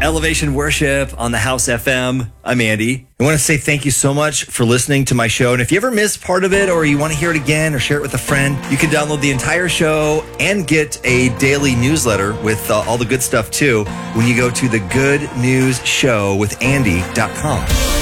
Elevation Worship on the House FM. I'm Andy. I want to say thank you so much for listening to my show. And if you ever miss part of it or you want to hear it again or share it with a friend, you can download the entire show and get a daily newsletter with all the good stuff too when you go to thegoodnewsshowwithandy.com.